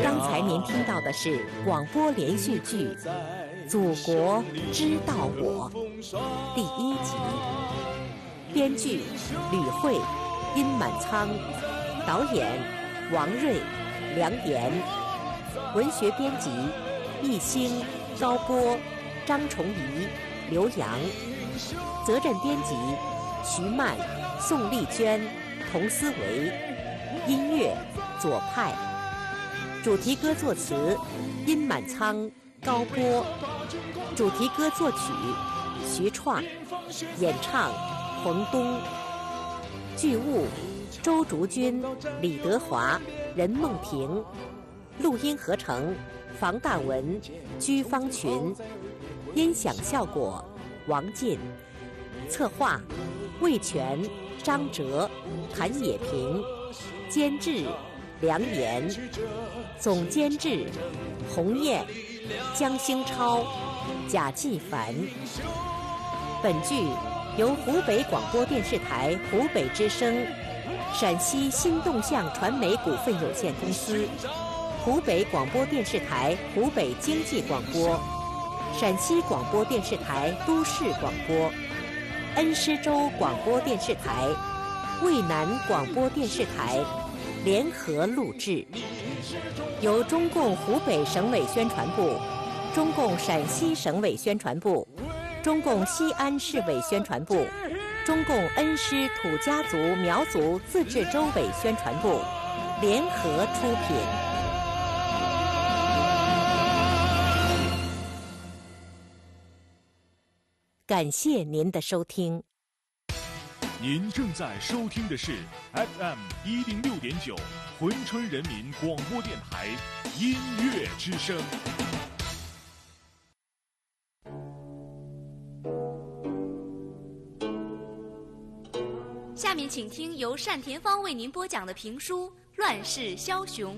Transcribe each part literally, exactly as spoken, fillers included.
刚才您听到的是广播连续剧《祖国知道我》第一集，编剧吕慧、殷满仓，导演王瑞、梁岩，文学编辑易兴、高波、张崇仪、刘洋，责任编辑徐曼、宋丽娟、童思维，音乐左派，主题歌作词殷满仓、高波，主题歌作曲徐创，演唱冯东，剧务周竹君、李德华、任梦婷，录音合成房大文、居方群，音响效果王进，策划魏全、张哲、谭野平，监制梁岩，总监制洪燕、江兴超、贾继凡。本剧由湖北广播电视台湖北之声、陕西新动向传媒股份有限公司、湖北广播电视台湖北经济广播、陕西广播电视台都市广播、恩施州广播电视台、渭南广播电视台联合录制，由中共湖北省委宣传部、中共陕西省委宣传部、中共西安市委宣传部、中共恩施土家族苗族自治州委宣传部联合出品。感谢您的收听。 您正在收听的是 F M 一零六点九珲春人民广播电台音乐之声。 下面请听由单田芳为您播讲的评书《乱世枭雄》。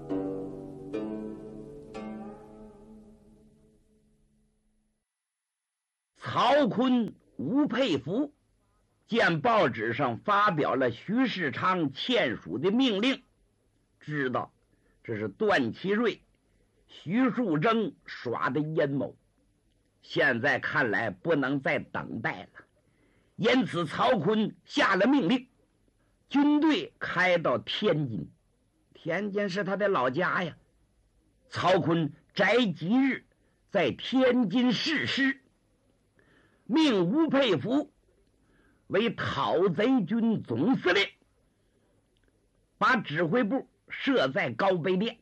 曹锟、吴佩孚见报纸上发表了徐世昌签署的命令，知道这是段祺瑞、徐树铮耍的阴谋，现在看来不能再等待了。因此曹锟下了命令，军队开到天津，天津是他的老家呀。曹锟择吉日在天津誓师，命吴佩孚为讨贼军总司令，把指挥部设在高碑店，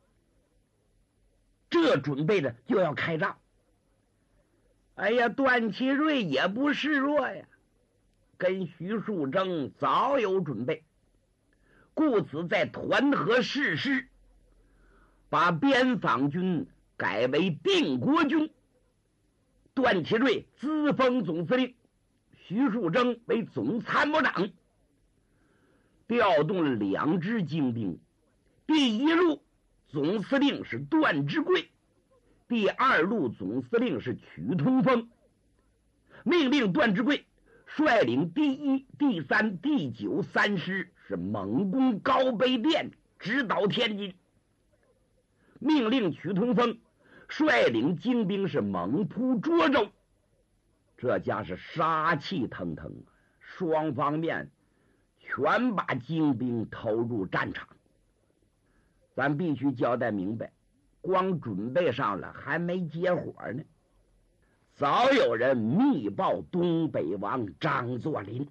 这准备着就要开仗。哎呀，段祺瑞也不示弱呀，跟徐树铮早有准备，故此在团河誓师，把边防军改为定国军，段祺瑞自封总司令，徐树铮为总参谋长，调动了两支精兵。第一路总司令是段芝贵，第二路总司令是曲通风，命令段芝贵率领第一、第三、第九三师是猛攻高碑店，直捣天津；命令曲通风率领精兵是猛扑涿州。这家是杀气腾腾，双方面全把精兵投入战场。咱必须交代明白，光准备上了还没结火呢。早有人密报东北王张作霖，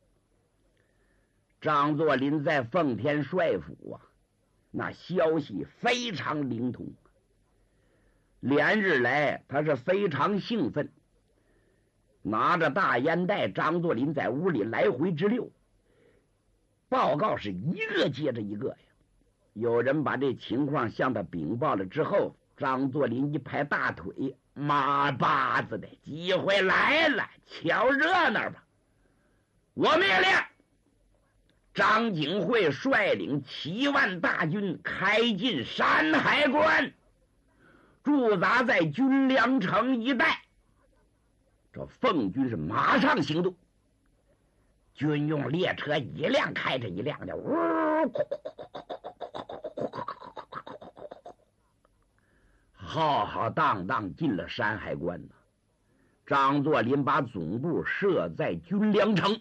张作霖在奉天帅府啊，那消息非常灵通，连日来他是非常兴奋，拿着大烟袋，张作霖在屋里来回直溜，报告是一个接着一个呀。有人把这情况向他禀报了之后，张作霖一拍大腿，妈巴子的，机会来了，瞧热闹吧！我命令张景惠率领七万大军开进山海关，驻扎在军粮城一带。这奉军是马上行动，军用列车一辆开着一辆的，呜， 浩浩荡荡进了山海关呢。张作霖把总部设在军粮城，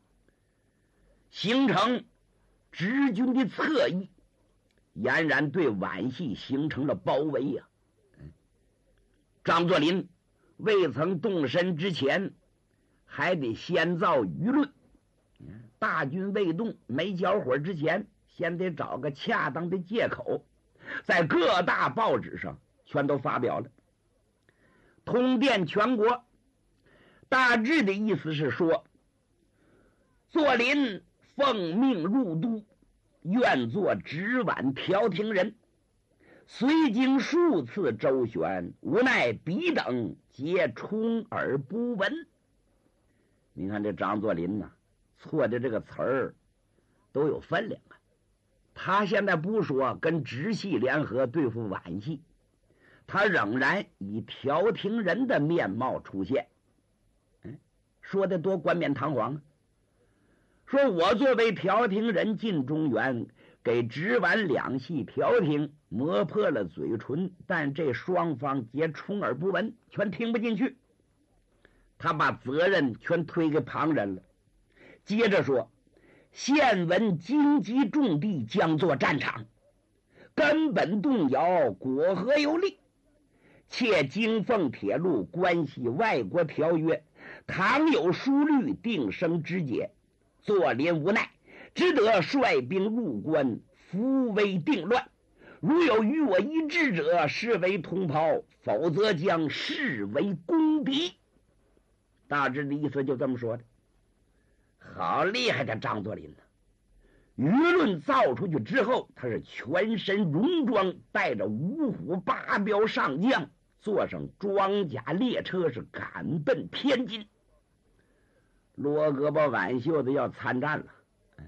形成直军的侧翼，俨然对皖系形成了包围呀、啊。张作霖未曾动身之前，还得先造舆论。大军未动，没交火之前，先得找个恰当的借口，在各大报纸上全都发表了，通电全国。大致的意思是说，作霖奉命入都，愿做直皖调停人，虽经数次周旋，无奈彼等皆充耳不闻。你看这张作霖呐、啊，错的这个词儿都有分量啊。他现在不说跟直系联合对付皖系，他仍然以调停人的面貌出现。嗯，说的多冠冕堂皇啊！说我作为调停人进中原，给直皖两系调停，磨破了嘴唇，但这双方皆充耳不闻，全听不进去。他把责任全推给旁人了。接着说，现闻荆棘重地将作战场，根本动摇，果何有利？且京奉铁路关系外国条约，倘有疏虑，定生枝节。作霖无奈，只得率兵入关，扶危定乱。如有与我一致者，视为同袍；否则将视为公敌。大致的意思就这么说的。好厉害的张作霖呢！舆论造出去之后，他是全身戎装，带着五虎八彪上将，坐上装甲列车，是赶奔天津。罗胳膊挽袖子要参战了。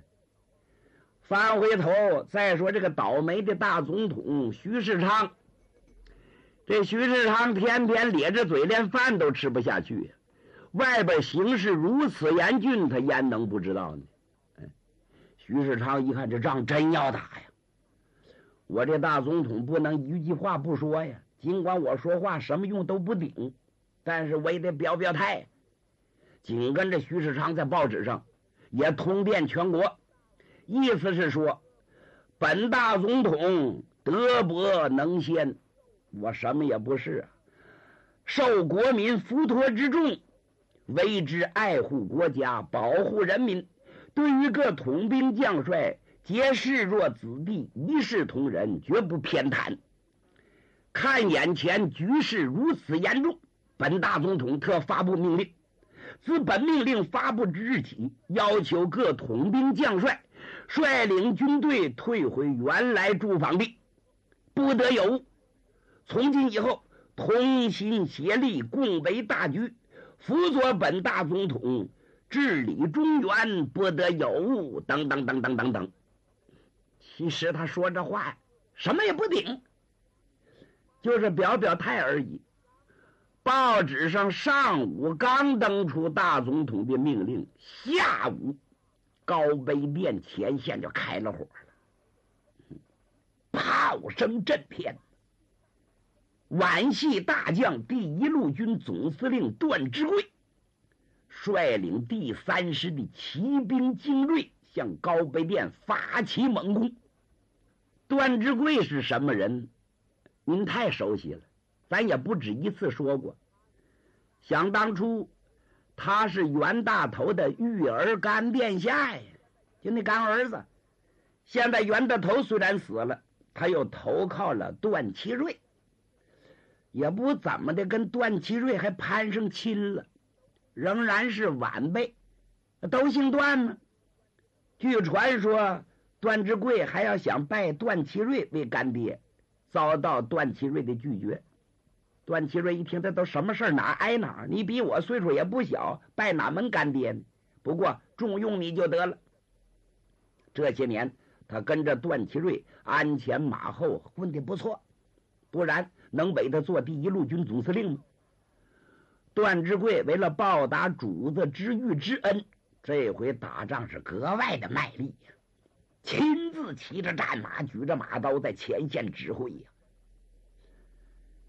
翻回头再说这个倒霉的大总统徐世昌，这徐世昌天天咧着嘴，连饭都吃不下去，外边形势如此严峻，他焉能不知道呢？徐世昌一看这仗真要打呀，我这大总统不能一句话不说呀，尽管我说话什么用都不顶，但是我也得表表态。紧跟着徐世昌在报纸上也通电全国，意思是说，本大总统德薄能先，我什么也不是，受国民付托之重，为之爱护国家，保护人民，对于各统兵将帅皆视若子弟，一视同仁，绝不偏袒。看眼前局势如此严重，本大总统特发布命令，自本命令发布之日起，要求各统兵将帅率领军队退回原来驻防地，不得有误。从今以后，同心协力，共为大局，辅佐本大总统治理中原，不得有误，等等等等等等。其实他说这话什么也不顶，就是表表态而已。报纸上上午刚登出大总统的命令，下午高碑店前线就开了火了，炮声震天。皖系大将第一路军总司令段芝贵率领第三师的骑兵精锐向高碑店发起猛攻。段芝贵是什么人？您太熟悉了，咱也不止一次说过。想当初他是袁大头的育儿干殿下呀，就那干儿子。现在袁大头虽然死了，他又投靠了段祺瑞，也不怎么的跟段祺瑞还攀上亲了，仍然是晚辈，都姓段呢。据传说段芝贵还要想拜段祺瑞为干爹，遭到段祺瑞的拒绝。段祺瑞一听，这都什么事儿，哪挨哪，你比我岁数也不小，拜哪门干爹呢？不过重用你就得了。这些年他跟着段祺瑞鞍前马后，混得不错，不然能委他做第一路军总司令吗？段芝贵为了报答主子知遇之恩，这回打仗是格外的卖力呀，亲自骑着战马，举着马刀在前线指挥呀。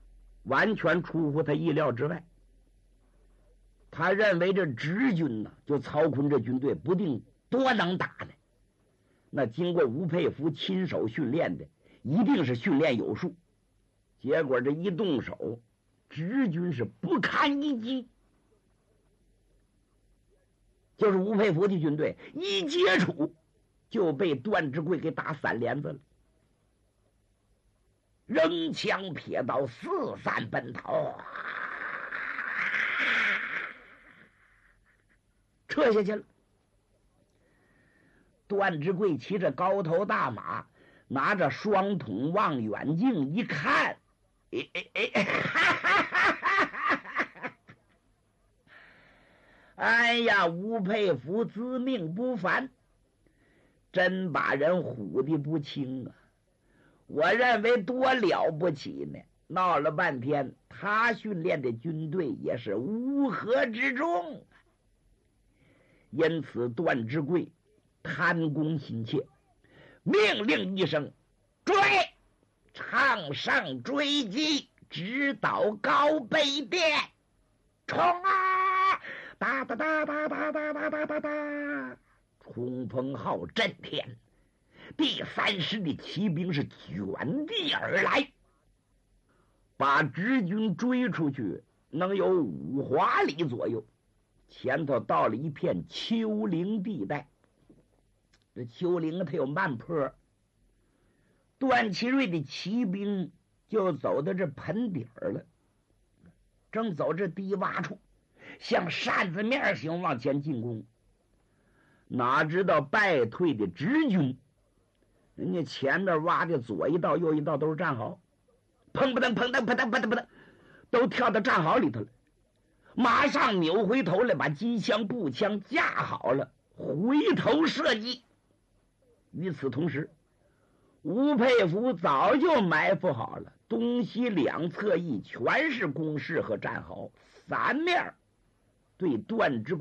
完全出乎他意料之外。他认为这直军呢，就曹锟这军队不定多能打呢。那经过吴佩孚亲手训练的，一定是训练有素。结果这一动手，直军是不堪一击。就是吴佩孚的军队一接触，就被段志贵给打三连子了，扔枪撇刀，四散奔逃，撤下去了。段志贵骑着高头大马，拿着双筒望远镜一看，哎哎哎，哈哈哈哈哈！哎呀，吴佩孚自命不凡，真把人唬得不轻啊！我认为多了不起呢！闹了半天，他训练的军队也是乌合之众。因此，段志贵贪功心切，命令一声：“追！”唱上追击，直捣高碑店，冲啊！哒哒哒哒哒哒哒哒哒哒，冲锋号震天，第三师的骑兵是卷地而来，把直军追出去，能有五华里左右。前头到了一片丘陵地带，这丘陵它有慢坡，段祺瑞的骑兵就走到这盆底儿了，正走这低洼处，向扇子面形往前进攻。哪知道败退的直军，人家前面挖的左一道右一道都是战壕，砰不噔砰噔砰噔砰噔砰噔，都跳到战壕里头了。马上扭回头来，把机枪步枪架好了，回头射击。与此同时，吴佩孚早就埋伏好了，东西两侧翼全是工事和战壕，三面对段志贵